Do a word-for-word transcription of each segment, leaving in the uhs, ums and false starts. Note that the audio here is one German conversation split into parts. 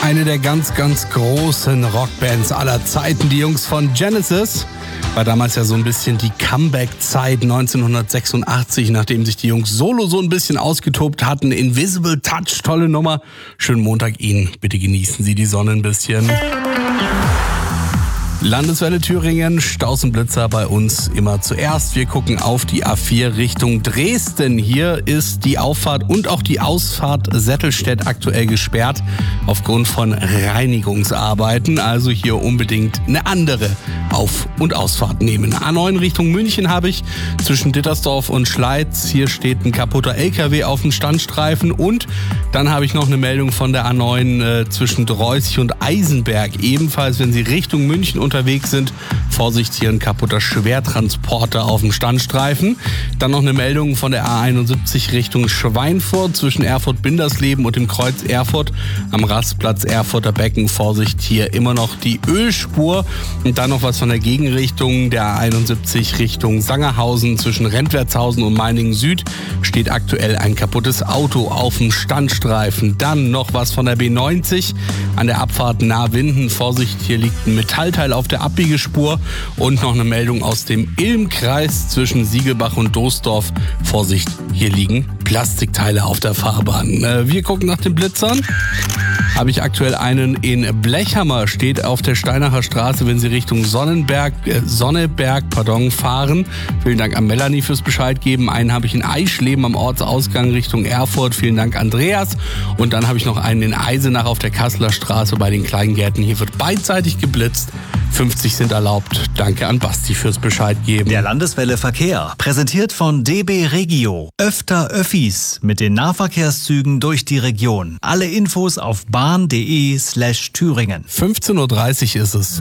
Eine der ganz, ganz großen Rockbands aller Zeiten, die Jungs von Genesis. War damals ja so ein bisschen die Comeback-Zeit neunzehnhundertsechsundachtzig, nachdem sich die Jungs solo so ein bisschen ausgetobt hatten. Invisible Touch, tolle Nummer. Schönen Montag Ihnen. Bitte genießen Sie die Sonne ein bisschen. Landeswelle Thüringen, Stausenblitzer bei uns immer zuerst. Wir gucken auf die A vier Richtung Dresden. Hier ist die Auffahrt und auch die Ausfahrt Settelstedt aktuell gesperrt aufgrund von Reinigungsarbeiten. Also hier unbedingt eine andere Auf- und Ausfahrt nehmen. A neun Richtung München habe ich zwischen Dittersdorf und Schleiz. Hier steht ein kaputter L K W auf dem Standstreifen. Und dann habe ich noch eine Meldung von der A neun äh, zwischen Dreußig und Eisenberg. Ebenfalls, wenn Sie Richtung München unterwegs sind, Vorsicht, hier ein kaputter Schwertransporter auf dem Standstreifen. Dann noch eine Meldung von der A einundsiebzig Richtung Schweinfurt zwischen Erfurt-Bindersleben und dem Kreuz Erfurt am Rastplatz Erfurter Becken. Vorsicht, hier immer noch die Ölspur. Und dann noch was von der Gegenrichtung der A einundsiebzig Richtung Sangerhausen zwischen Rentwertshausen und Meiningen Süd steht aktuell ein kaputtes Auto auf dem Standstreifen. Dann noch was von der B neunzig an der Abfahrt Nahwinden. Vorsicht, hier liegt ein Metallteil auf der Abbiegespur. Und noch eine Meldung aus dem Ilmkreis zwischen Siegelbach und Doesdorf. Vorsicht, hier liegen Plastikteile auf der Fahrbahn. Wir gucken nach den Blitzern. Habe ich aktuell einen in Blechhammer, steht auf der Steinacher Straße, wenn Sie Richtung Sonnenberg, äh, Sonneberg pardon, fahren. Vielen Dank an Melanie fürs Bescheid geben. Einen habe ich in Eischleben am Ortsausgang Richtung Erfurt. Vielen Dank Andreas. Und dann habe ich noch einen in Eisenach auf der Kasseler Straße bei den Kleingärten. Hier wird beidseitig geblitzt. fünfzig sind erlaubt. Danke an Basti fürs Bescheid geben. Der Landeswelle Verkehr, präsentiert von D B Regio. Öfter Öffis mit den Nahverkehrszügen durch die Region. Alle Infos auf bahn.de slash Thüringen. fünfzehn Uhr dreißig ist es.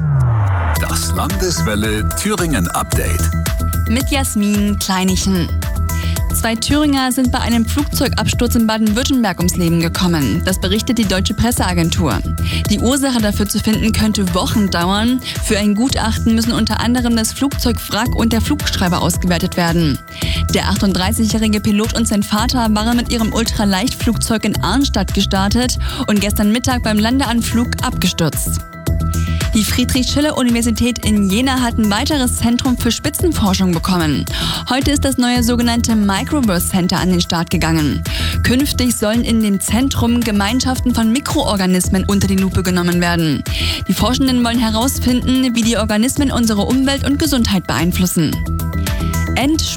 Das Landeswelle Thüringen Update. Mit Jasmin Kleinichen. Zwei Thüringer sind bei einem Flugzeugabsturz in Baden-Württemberg ums Leben gekommen. Das berichtet die Deutsche Presseagentur. Die Ursache dafür zu finden könnte Wochen dauern. Für ein Gutachten müssen unter anderem das Flugzeugwrack und der Flugschreiber ausgewertet werden. Der achtunddreißigjährige Pilot und sein Vater waren mit ihrem Ultraleichtflugzeug in Arnstadt gestartet und gestern Mittag beim Landeanflug abgestürzt. Die Friedrich-Schiller-Universität in Jena hat ein weiteres Zentrum für Spitzenforschung bekommen. Heute ist das neue sogenannte Microburst Center an den Start gegangen. Künftig sollen in dem Zentrum Gemeinschaften von Mikroorganismen unter die Lupe genommen werden. Die Forschenden wollen herausfinden, wie die Organismen unsere Umwelt und Gesundheit beeinflussen. End